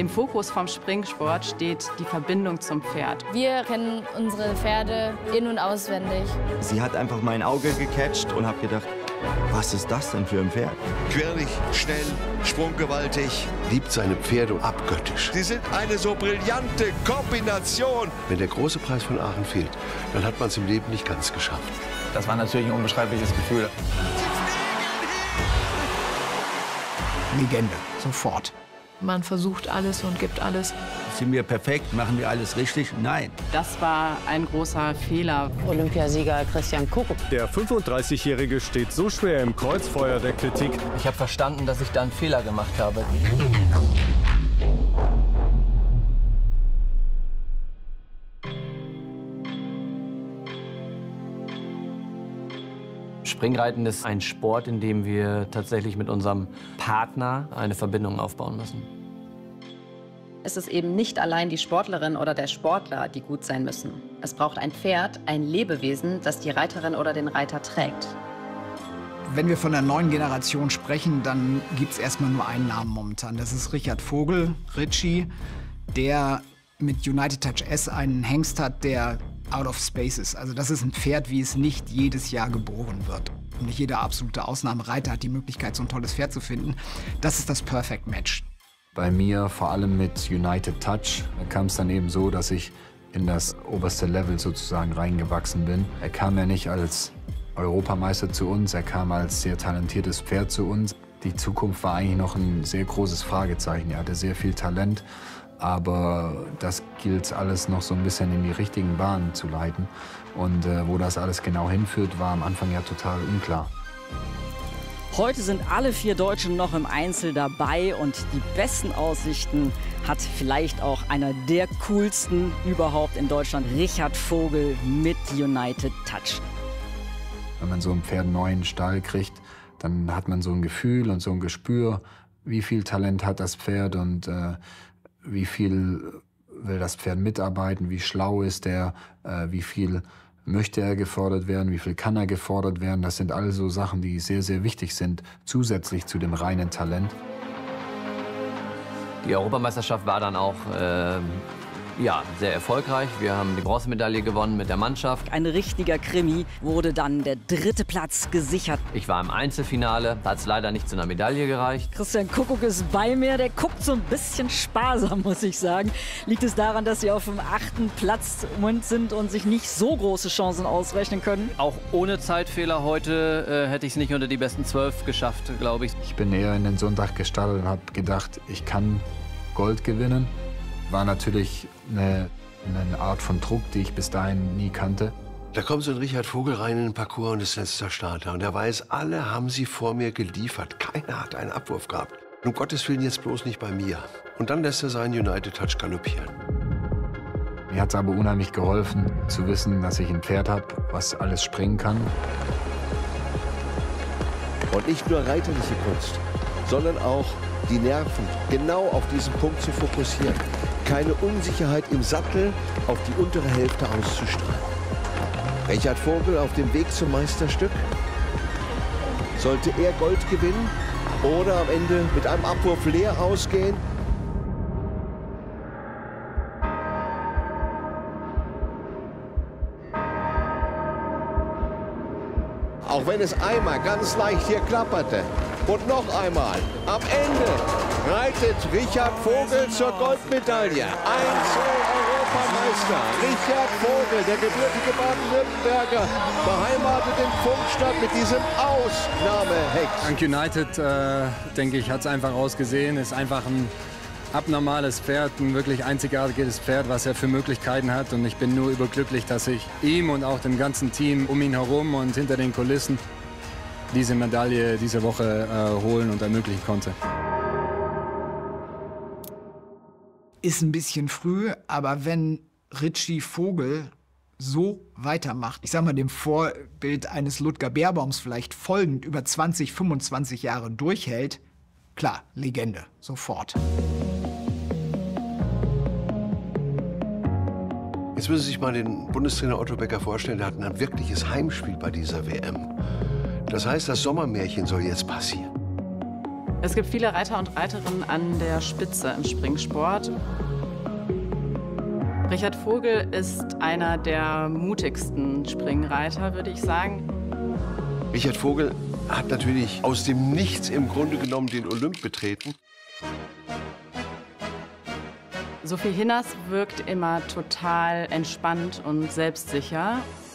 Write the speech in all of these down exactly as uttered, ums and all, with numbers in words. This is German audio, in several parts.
Im Fokus vom Springsport steht die Verbindung zum Pferd. Wir kennen unsere Pferde in- und auswendig. Sie hat einfach mein Auge gecatcht und habe gedacht, was ist das denn für ein Pferd? Quirlig, schnell, sprunggewaltig. Liebt seine Pferde abgöttisch. Sie sind eine so brillante Kombination. Wenn der große Preis von Aachen fehlt, dann hat man es im Leben nicht ganz geschafft. Das war natürlich ein unbeschreibliches Gefühl. Legende, sofort. Man versucht alles und gibt alles. Sind wir perfekt? Machen wir alles richtig? Nein. Das war ein großer Fehler. Olympiasieger Christian Kuckuck. Der fünfunddreißigjährige steht so schwer im Kreuzfeuer der Kritik. Ich habe verstanden, dass ich da einen Fehler gemacht habe. Springreiten ist ein Sport, in dem wir tatsächlich mit unserem Partner eine Verbindung aufbauen müssen. Es ist eben nicht allein die Sportlerin oder der Sportler, die gut sein müssen. Es braucht ein Pferd, ein Lebewesen, das die Reiterin oder den Reiter trägt. Wenn wir von der neuen Generation sprechen, dann gibt es erstmal nur einen Namen momentan. Das ist Richard Vogel, Ritchie, der mit United Touch S einen Hengst hat, der out of space ist. Also das ist ein Pferd, wie es nicht jedes Jahr geboren wird. Und nicht jeder absolute Ausnahmereiter hat die Möglichkeit, so ein tolles Pferd zu finden. Das ist das Perfect Match. Bei mir, vor allem mit United Touch, kam es dann eben so, dass ich in das oberste Level sozusagen reingewachsen bin. Er kam ja nicht als Europameister zu uns, er kam als sehr talentiertes Pferd zu uns. Die Zukunft war eigentlich noch ein sehr großes Fragezeichen. Er hatte sehr viel Talent, aber das gilt alles noch so ein bisschen in die richtigen Bahnen zu leiten. Und äh, wo das alles genau hinführt, war am Anfang ja total unklar. Heute sind alle vier Deutschen noch im Einzel dabei und die besten Aussichten hat vielleicht auch einer der coolsten überhaupt in Deutschland, Richard Vogel mit United Touch. Wenn man so ein Pferd neu in den Stall kriegt, dann hat man so ein Gefühl und so ein Gespür, wie viel Talent hat das Pferd und äh, wie viel will das Pferd mitarbeiten, wie schlau ist er, äh, wie viel möchte er gefordert werden, wie viel kann er gefordert werden. Das sind all so Sachen, die sehr, sehr wichtig sind, zusätzlich zu dem reinen Talent. Die Europameisterschaft war dann auch äh, ja, sehr erfolgreich. Wir haben die Bronzemedaille gewonnen mit der Mannschaft. Ein richtiger Krimi, wurde dann der dritte Platz gesichert. Ich war im Einzelfinale, da hat es leider nicht zu einer Medaille gereicht. Christian Kuckuck ist bei mir, der guckt so ein bisschen sparsam, muss ich sagen. Liegt es daran, dass sie auf dem achten Platz im Moment sind und sich nicht so große Chancen ausrechnen können? Auch ohne Zeitfehler heute äh, hätte ich es nicht unter die besten zwölf geschafft, glaube ich. Ich bin eher in den Sonntag gestartet und habe gedacht, ich kann Gold gewinnen. War natürlich eine, eine Art von Druck, die ich bis dahin nie kannte. Da kommt so ein Richard Vogel rein in den Parcours und ist letzter Starter. Und er weiß, alle haben sie vor mir geliefert. Keiner hat einen Abwurf gehabt. Um Gottes Willen jetzt bloß nicht bei mir. Und dann lässt er seinen United Touch galoppieren. Mir hat es aber unheimlich geholfen, zu wissen, dass ich ein Pferd habe, was alles springen kann. Und nicht nur reiterliche Kunst, sondern auch die Nerven genau auf diesen Punkt zu fokussieren. Keine Unsicherheit im Sattel, auf die untere Hälfte auszustrahlen. Richard Vogel auf dem Weg zum Meisterstück. Sollte er Gold gewinnen oder am Ende mit einem Abwurf leer ausgehen? Auch wenn es einmal ganz leicht hier klapperte. Und noch einmal, am Ende reitet Richard Vogel zur Goldmedaille. Einzel-Europameister Richard Vogel, der gebürtige Baden-Württemberger, beheimatet in Pfungstadt mit diesem Ausnahmehengst. Dank United, äh, denke ich, hat es einfach ausgesehen. Ist einfach ein abnormales Pferd, ein wirklich einzigartiges Pferd, was er für Möglichkeiten hat. Und ich bin nur überglücklich, dass ich ihm und auch dem ganzen Team um ihn herum und hinter den Kulissen diese Medaille diese Woche äh, holen und ermöglichen konnte. Ist ein bisschen früh, aber wenn Ritchie Vogel so weitermacht, ich sag mal dem Vorbild eines Ludger Beerbaums vielleicht folgend, über zwanzig, fünfundzwanzig Jahre durchhält, klar, Legende, sofort. Jetzt müssen Sie sich mal den Bundestrainer Otto Becker vorstellen, der hat ein wirkliches Heimspiel bei dieser W M. Das heißt, das Sommermärchen soll jetzt passieren. Es gibt viele Reiter und Reiterinnen an der Spitze im Springsport. Richard Vogel ist einer der mutigsten Springreiter, würde ich sagen. Richard Vogel hat natürlich aus dem Nichts im Grunde genommen den Olymp betreten. Sophie Hinners wirkt immer total entspannt und selbstsicher.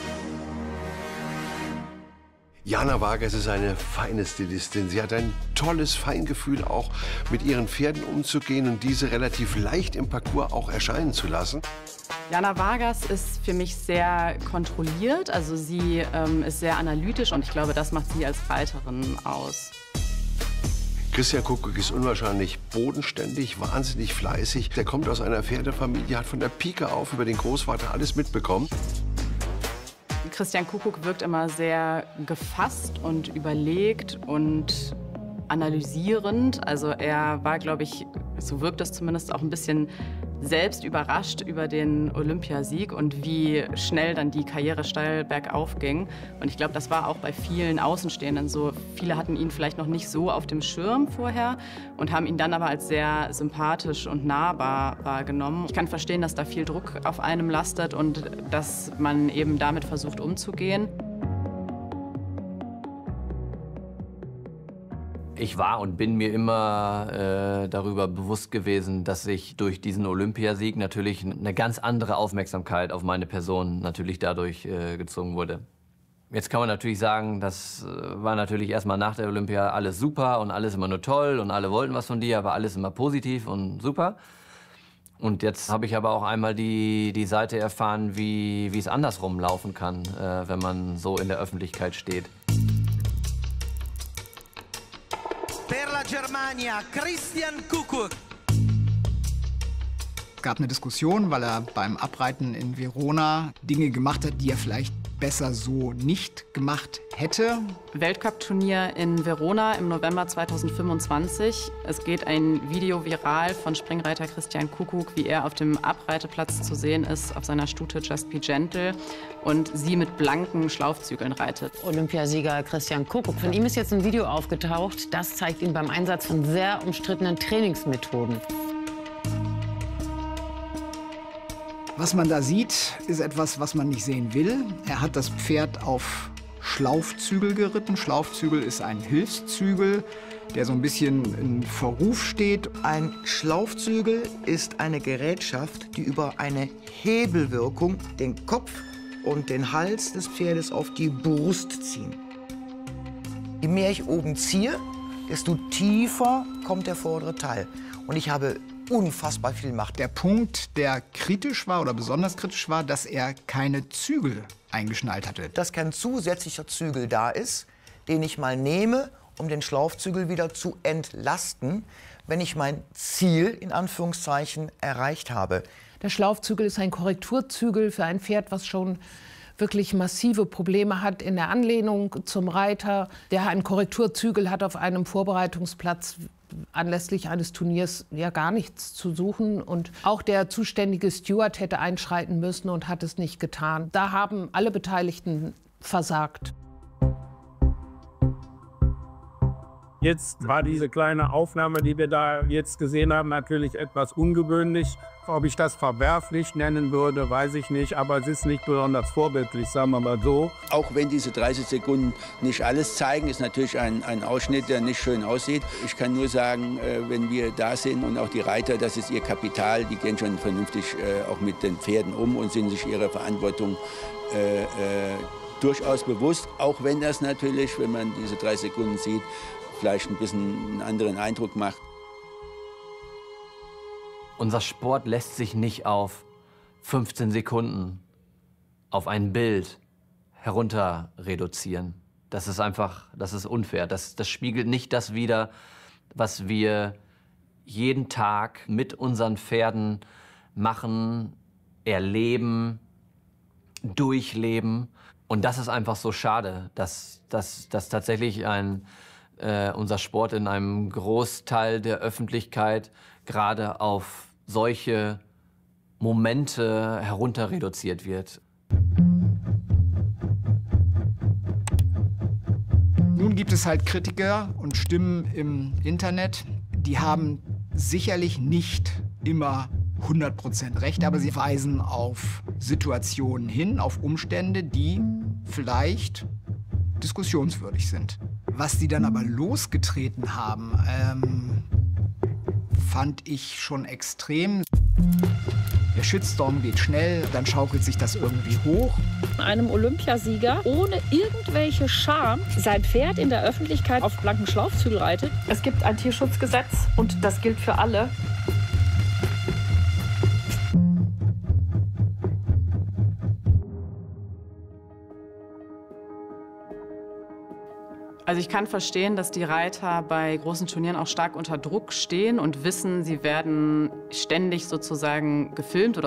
Jana Vargas ist eine feine Stilistin. Sie hat ein tolles Feingefühl, auch mit ihren Pferden umzugehen und diese relativ leicht im Parcours auch erscheinen zu lassen. Jana Vargas ist für mich sehr kontrolliert, also sie ähm, ist sehr analytisch und ich glaube, das macht sie als Reiterin aus. Christian Kuckuck ist unwahrscheinlich bodenständig, wahnsinnig fleißig. Der kommt aus einer Pferdefamilie, hat von der Pike auf über den Großvater alles mitbekommen. Christian Kuckuck wirkt immer sehr gefasst und überlegt und analysierend. Also er war, glaube ich, so wirkt es zumindest, auch ein bisschen selbst überrascht über den Olympiasieg und wie schnell dann die Karriere steil bergauf ging. Und ich glaube, das war auch bei vielen Außenstehenden so. Viele hatten ihn vielleicht noch nicht so auf dem Schirm vorher und haben ihn dann aber als sehr sympathisch und nahbar wahrgenommen. Ich kann verstehen, dass da viel Druck auf einem lastet und dass man eben damit versucht umzugehen. Ich war und bin mir immer äh, darüber bewusst gewesen, dass ich durch diesen Olympiasieg natürlich eine ganz andere Aufmerksamkeit auf meine Person natürlich dadurch äh, gezogen wurde. Jetzt kann man natürlich sagen, das äh, war natürlich erstmal nach der Olympia alles super und alles immer nur toll und alle wollten was von dir, aber alles immer positiv und super. Und jetzt habe ich aber auch einmal die, die Seite erfahren, wie, wie es andersrum laufen kann, äh, wenn man so in der Öffentlichkeit steht. Per la Germania, Christian Kuckuck. Es gab eine Diskussion, weil er beim Abreiten in Verona Dinge gemacht hat, die er vielleicht besser so nicht gemacht hätte. Weltcup-Turnier in Verona im November zweitausendfünfundzwanzig. Es geht ein Video viral von Springreiter Christian Kuckuck, wie er auf dem Abreiteplatz zu sehen ist, auf seiner Stute Just Be Gentle und sie mit blanken Schlaufzügeln reitet. Olympiasieger Christian Kuckuck. Von ihm ist jetzt ein Video aufgetaucht. Das zeigt ihn beim Einsatz von sehr umstrittenen Trainingsmethoden. Was man da sieht, ist etwas, was man nicht sehen will. Er hat das Pferd auf Schlaufzügel geritten. Schlaufzügel ist ein Hilfszügel, der so ein bisschen in Verruf steht. Ein Schlaufzügel ist eine Gerätschaft, die über eine Hebelwirkung den Kopf und den Hals des Pferdes auf die Brust ziehen. Je mehr ich oben ziehe, desto tiefer kommt der vordere Teil. Und ich habe unfassbar viel Macht. Der Punkt, der kritisch war oder besonders kritisch war, dass er keine Zügel eingeschnallt hatte. Dass kein zusätzlicher Zügel da ist, den ich mal nehme, um den Schlaufzügel wieder zu entlasten, wenn ich mein Ziel, in Anführungszeichen, erreicht habe. Der Schlaufzügel ist ein Korrekturzügel für ein Pferd, was schon wirklich massive Probleme hat in der Anlehnung zum Reiter. Der einen Korrekturzügel hat auf einem Vorbereitungsplatz anlässlich eines Turniers ja gar nichts zu suchen. Und auch der zuständige Steward hätte einschreiten müssen und hat es nicht getan. Da haben alle Beteiligten versagt. Jetzt war diese kleine Aufnahme, die wir da jetzt gesehen haben, natürlich etwas ungewöhnlich. Ob ich das verwerflich nennen würde, weiß ich nicht. Aber es ist nicht besonders vorbildlich, sagen wir mal so. Auch wenn diese dreißig Sekunden nicht alles zeigen, ist natürlich ein, ein Ausschnitt, der nicht schön aussieht. Ich kann nur sagen, wenn wir da sind und auch die Reiter, das ist ihr Kapital, die gehen schon vernünftig auch mit den Pferden um und sind sich ihrer Verantwortung äh, äh, durchaus bewusst. Auch wenn das natürlich, wenn man diese drei Sekunden sieht, vielleicht ein bisschen einen anderen Eindruck macht. Unser Sport lässt sich nicht auf fünfzehn Sekunden auf ein Bild herunter reduzieren. Das ist einfach, das ist unfair. Das, das spiegelt nicht das wider, was wir jeden Tag mit unseren Pferden machen, erleben, durchleben. Und das ist einfach so schade, dass, dass, dass tatsächlich ein Äh, unser Sport in einem Großteil der Öffentlichkeit gerade auf solche Momente herunter reduziert wird. Nun gibt es halt Kritiker und Stimmen im Internet, die haben sicherlich nicht immer hundert Prozent recht, aber sie weisen auf Situationen hin, auf Umstände, die vielleicht diskussionswürdig sind. Was die dann aber losgetreten haben, ähm, fand ich schon extrem. Der Shitstorm geht schnell, dann schaukelt sich das irgendwie hoch. Einem Olympiasieger ohne irgendwelche Scham sein Pferd in der Öffentlichkeit auf blanken Schlaufzügel reitet. Es gibt ein Tierschutzgesetz und das gilt für alle. Also ich kann verstehen, dass die Reiter bei großen Turnieren auch stark unter Druck stehen und wissen, sie werden ständig sozusagen gefilmt oder